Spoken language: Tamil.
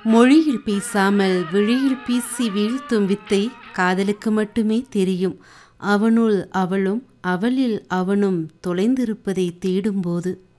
மொழியில் பேசாமல் விழியில் பேசி வீழ்த்தும் வித்தை காதலுக்கு மட்டுமே தெரியும். அவனுள் அவளும் அவளில் அவனும் தொலைந்திருப்பதை தேடும்போது